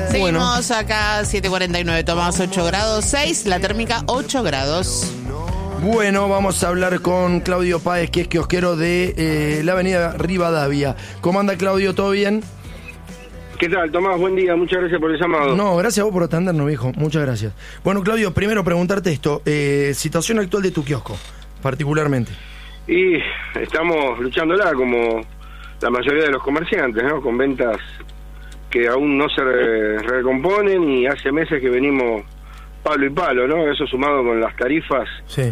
Seguimos acá, 7:49, tomamos 8 grados 6, la térmica 8 grados. Bueno, vamos a hablar con Claudio Páez, que es kiosquero de la avenida Rivadavia. ¿Cómo anda, Claudio? ¿Todo bien? ¿Qué tal, Tomás? Buen día, muchas gracias por el llamado. No, gracias a vos por atendernos, viejo. Muchas gracias. Bueno, Claudio, primero preguntarte esto. Situación actual de tu kiosco, particularmente. Y estamos luchándola como la mayoría de los comerciantes, ¿no? Con ventas que aún no se recomponen y hace meses que venimos palo y palo, ¿no? Eso sumado con las tarifas Sí.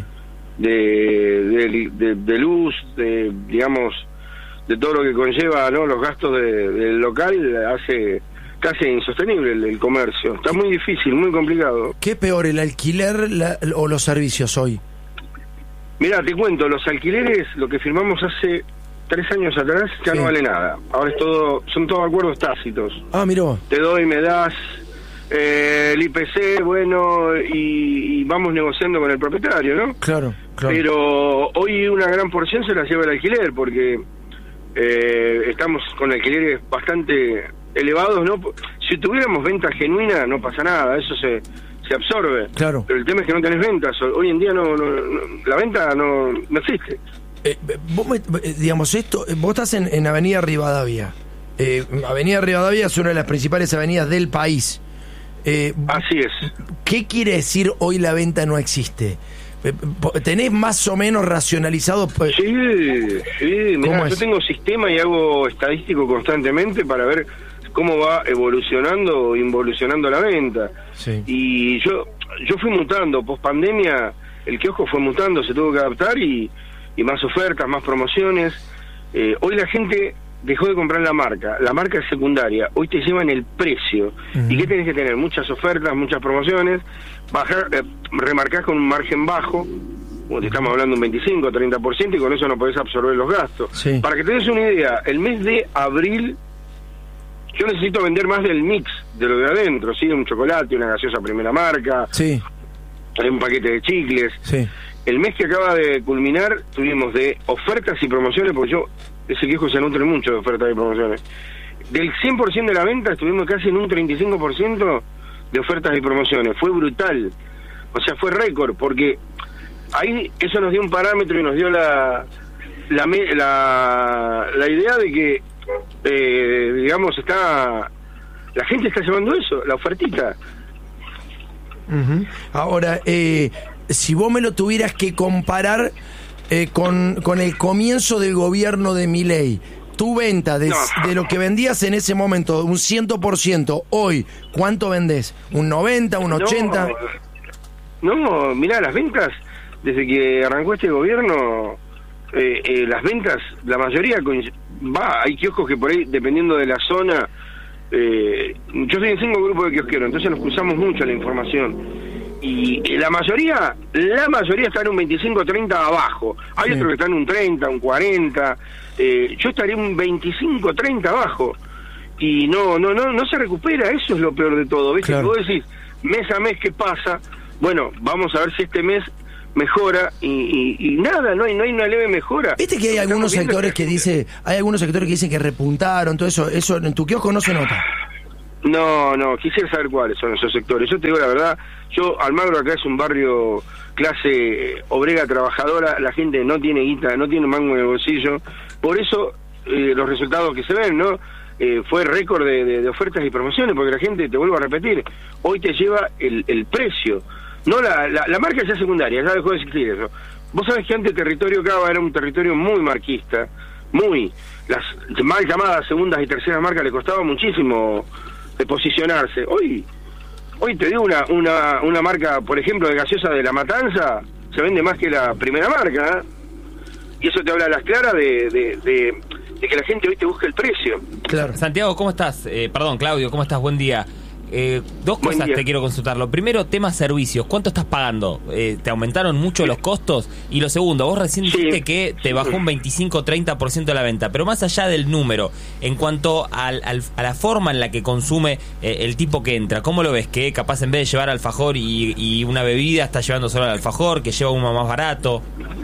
de luz, digamos, de todo lo que conlleva, ¿no? Los gastos del local, hace casi insostenible el comercio. Está muy difícil, muy complicado. ¿Qué peor, el alquiler o los servicios hoy? Mirá, te cuento, los alquileres, lo que firmamos hace 3 años atrás, ya Sí. no vale nada. Ahora son todos acuerdos tácitos. Ah, miró. Te doy, me das, el IPC, bueno, y vamos negociando con el propietario, ¿no? Claro, claro. Pero hoy una gran porción se la lleva el alquiler, porque estamos con alquileres bastante elevados, ¿no? Si tuviéramos venta genuina, no pasa nada, eso se absorbe. Claro. Pero el tema es que no tenés ventas. Hoy en día la venta no existe. Digamos, vos estás en Avenida Rivadavia. Avenida Rivadavia es una de las principales avenidas del país. Así es. ¿Qué quiere decir hoy la venta no existe? ¿Tenés más o menos racionalizado? Sí, mirá, es? yo tengo sistema y hago estadístico constantemente para ver cómo va evolucionando o involucionando la venta. Sí. Y yo fui mutando, post pandemia el kiosco fue mutando, se tuvo que adaptar y más ofertas, más promociones. Hoy la gente dejó de comprar la marca es secundaria, hoy te llevan el precio. Uh-huh. ¿Y qué tenés que tener? Muchas ofertas, muchas promociones, remarcás con un margen bajo, como te estamos hablando un 25, 30%, y con eso no podés absorber los gastos. Sí. Para que te des una idea, el mes de abril yo necesito vender más del mix, de lo de adentro, ¿sí? Un chocolate, una gaseosa primera marca, Sí, un paquete de chicles. sí. El mes que acaba de culminar tuvimos de ofertas y promociones, porque ese kiosco se nutre mucho de ofertas y promociones. Del 100% de la venta estuvimos casi en un 35% de ofertas y promociones. Fue brutal. O sea, fue récord, porque ahí eso nos dio un parámetro y nos dio la idea de que, digamos, la gente está llevando eso, la ofertita. Uh-huh. Ahora, si vos me lo tuvieras que comparar con el comienzo del gobierno de Milei, tu venta de lo que vendías en ese momento, un 100%, hoy, ¿cuánto vendés? ¿Un 90, un 80? No, mirá, las ventas, desde que arrancó este gobierno, las ventas, la mayoría, hay kioscos que por ahí, dependiendo de la zona, yo estoy en 5 grupos de kiosqueros, entonces nos cruzamos mucho la información. Y la mayoría está en un 25-30 abajo. Hay otros que están en un 30, un 40. Yo estaría un 25-30 abajo. Y no se recupera. Eso es lo peor de todo. ¿Viste? Claro. Vos decís, mes a mes, ¿qué pasa? Bueno, vamos a ver si este mes mejora y nada, no hay una leve mejora. Viste que hay algunos sectores que dicen que repuntaron, todo eso en tu kiosco no se nota. No, quisiera saber cuáles son esos sectores. Yo te digo la verdad, Almagro acá es un barrio clase obrera trabajadora, la gente no tiene guita, no tiene mango en el bolsillo, por eso los resultados que se ven, ¿no? Fue récord de ofertas y promociones, porque la gente, te vuelvo a repetir, hoy te lleva el precio, no la marca ya secundaria, ya dejó de existir eso. Vos sabés que antes Territorio Cava era un territorio muy marquista, las mal llamadas segundas y terceras marcas le costaba muchísimo de posicionarse. Hoy te digo una marca, por ejemplo, de gaseosa de La Matanza, se vende más que la primera marca, ¿eh? Y eso te habla a las claras de que la gente hoy te busca el precio. Claro. Santiago, ¿cómo estás? Claudio, ¿cómo estás? Buen día. Dos Buen cosas día. te quiero consultar. Lo primero, tema servicios. ¿Cuánto estás pagando? ¿Te aumentaron mucho los costos? Y lo segundo, vos recién dijiste que te bajó un 25-30% de la venta, pero más allá del número, en cuanto a la forma en la que consume el tipo que entra, ¿cómo lo ves? Que capaz en vez de llevar alfajor y una bebida, está llevando solo el alfajor, que lleva uno más barato.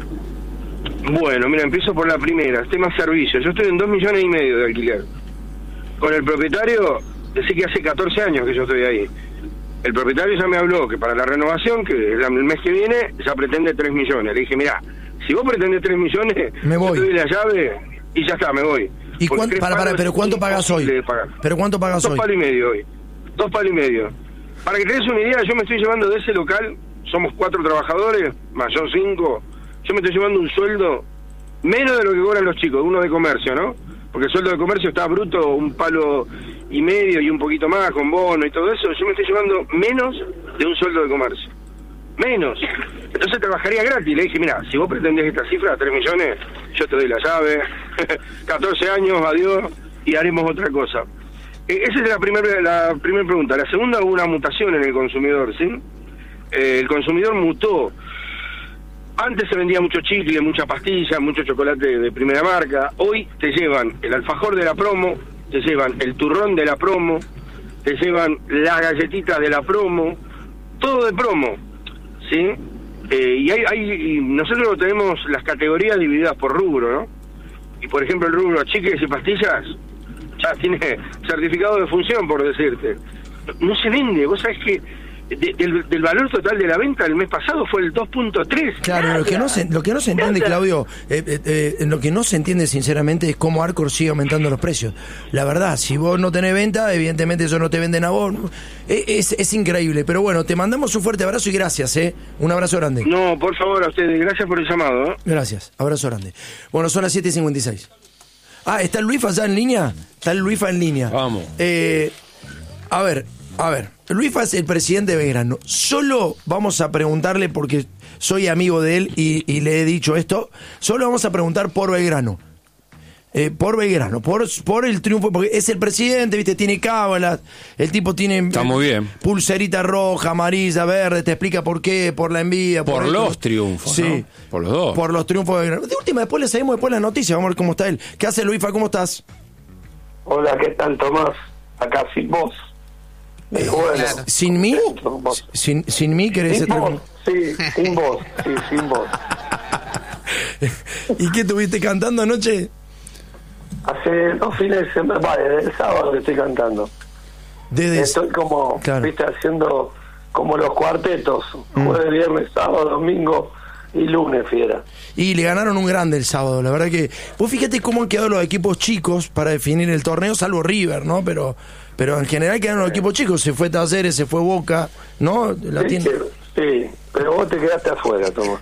Bueno, mira, empiezo por la primera, tema servicio. Yo estoy en 2,5 millones de alquiler. Con el propietario decir que hace 14 años que yo estoy ahí. El propietario ya me habló que para la renovación, que el mes que viene, ya pretende 3 millones. Le dije, mirá, si vos pretendés 3 millones, me voy. Yo te doy la llave y ya está, me voy. ¿Y pero cuánto pagas hoy? ¿Pero cuánto pagas hoy? 2 palos y medio hoy. 2 palos y medio. Para que te des una idea, yo me estoy llevando de ese local, somos 4 trabajadores, más yo 5, yo me estoy llevando un sueldo menos de lo que cobran los chicos, uno de comercio, ¿no? Porque el sueldo de comercio está bruto, 1 palo y medio y un poquito más, con bono y todo eso. Yo me estoy llevando menos de un sueldo de comercio. Menos. Entonces trabajaría gratis. Le dije, mira, si vos pretendés esta cifra, 3 millones, yo te doy la llave, 14 años, adiós, y haremos otra cosa. Esa es la primera pregunta. La segunda, hubo una mutación en el consumidor, ¿sí? El consumidor mutó. Antes se vendía mucho chicle, mucha pastilla, mucho chocolate de primera marca. Hoy te llevan el alfajor de la promo, te llevan el turrón de la promo, te llevan las galletitas de la promo, todo de promo, ¿sí? Y nosotros tenemos las categorías divididas por rubro, ¿no? Y por ejemplo el rubro chicles y pastillas ya tiene certificado de función, por decirte. No se vende, vos sabés que del valor total de la venta el mes pasado fue el 2.3. Claro, lo que no se entiende, Claudio, lo que no se entiende sinceramente es cómo Arcor sigue aumentando los precios. La verdad, si vos no tenés venta, evidentemente ellos no te venden a vos. Es increíble, pero bueno, te mandamos un fuerte abrazo y gracias, un abrazo grande. No, por favor, a ustedes, gracias por el llamado. Gracias, abrazo grande. Bueno, son las 7:56. ¿Está el Luifa ya en línea? Está el Luifa en línea. Vamos. A ver, Luifa es el presidente de Belgrano. Solo vamos a preguntarle, porque soy amigo de él y le he dicho esto, solo vamos a preguntar por Belgrano. Por Belgrano, por el triunfo, porque es el presidente, viste, tiene cábalas, el tipo tiene está muy bien. Pulserita roja, amarilla, verde, te explica por qué, por la envidia. Por los triunfos, sí, ¿no? Por los dos. Por los triunfos de Belgrano. De última, después le seguimos después las noticias, vamos a ver cómo está él. ¿Qué hace Luifa? ¿Cómo estás? Hola, ¿qué tal, Tomás? Acá sin vos. Bueno. Claro. ¿Sin mí? ¿Sin mí querés sin vos, sí, sin vos, sí, sin vos. ¿Y qué estuviste cantando anoche? Hace 2 fines de semana, desde el sábado que estoy cantando. Estoy como, claro, viste, haciendo como los cuartetos, jueves, viernes, sábado, domingo y lunes, fiera. Y le ganaron un grande el sábado, la verdad que... Vos fíjate cómo han quedado los equipos chicos para definir el torneo, salvo River, ¿no? Pero en general quedaron los equipos chicos, se fue Talleres, se fue Boca, ¿no? Sí, pero vos te quedaste afuera, Tomás.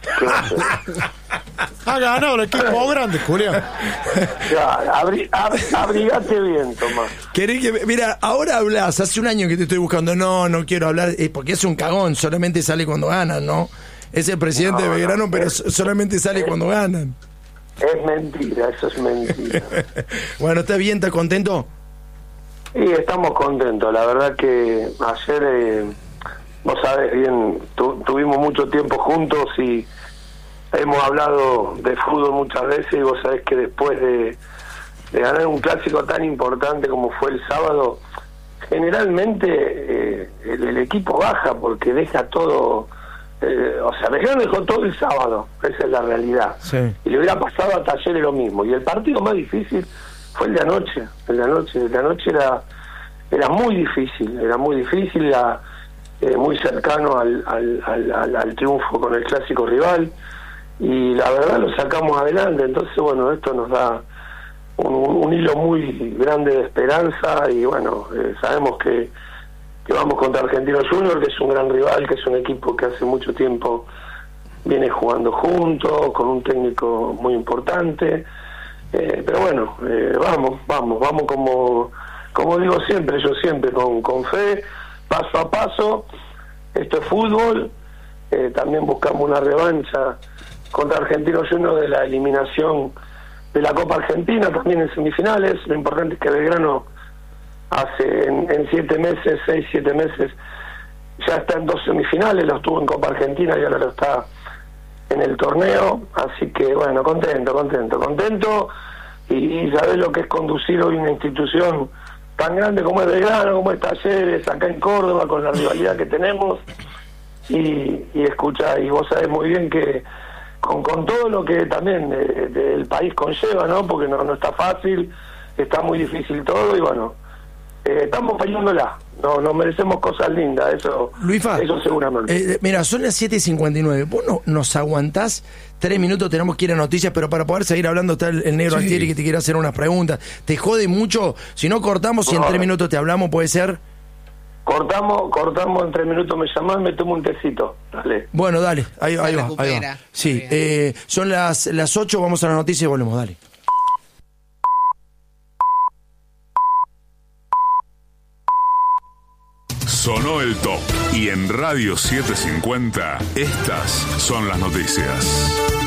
Ha ganado el equipo grande, Julián. Ya, abrigate bien, Tomás. Mira, ahora hablas, hace un año que te estoy buscando, no quiero hablar, porque es un cagón, solamente sale cuando ganan, ¿no? Es el presidente de Belgrano, pero solamente sale cuando ganan. Es mentira, eso es mentira. Bueno, ¿estás bien? ¿Estás contento? Sí, estamos contentos. La verdad que ayer, vos sabés bien, tuvimos mucho tiempo juntos y hemos hablado de fútbol muchas veces, y vos sabés que después de ganar un clásico tan importante como fue el sábado, generalmente el equipo baja porque deja todo... o sea, Belgrano dejó todo el sábado, esa es la realidad. Sí. Y le hubiera pasado a Talleres lo mismo. Y el partido más difícil fue el de anoche. El de anoche era muy difícil, muy cercano al triunfo con el clásico rival. Y la verdad lo sacamos adelante. Entonces, bueno, esto nos da un hilo muy grande de esperanza. Y bueno, sabemos que vamos contra Argentinos Juniors, que es un gran rival, que es un equipo que hace mucho tiempo viene jugando juntos, con un técnico muy importante, pero bueno, vamos como digo siempre, yo siempre con fe, paso a paso. Esto es fútbol. También buscamos una revancha contra Argentinos Juniors de la eliminación de la Copa Argentina, también en semifinales. Lo importante es que Belgrano hace en 7 meses, 6-7 meses, ya está en 2 semifinales, lo estuvo en Copa Argentina y ahora lo está en el torneo, así que bueno, contento, y sabés lo que es conducir hoy una institución tan grande como es Belgrano, como es Talleres, acá en Córdoba, con la rivalidad que tenemos, y escucha, y vos sabés muy bien que con todo lo que también el país conlleva, ¿no? Porque no está fácil, está muy difícil todo, y bueno, estamos peleándola. No, nos merecemos cosas lindas, eso, Luisfa, eso seguramente. Mira, son las 7:59. Vos no nos aguantás 3 minutos, tenemos que ir a noticias, pero para poder seguir hablando está el negro Sí. Altieri que te quiere hacer unas preguntas. ¿Te jode mucho? Si no cortamos y en 3 minutos te hablamos, ¿puede ser? Cortamos en 3 minutos, me llamás, me tomo un tecito. Dale. Bueno, dale, ahí va, ahí va. recupera. Sí, Muy son las 8, vamos a la noticia y volvemos, dale. Sonó el top y en Radio 750 estas son las noticias.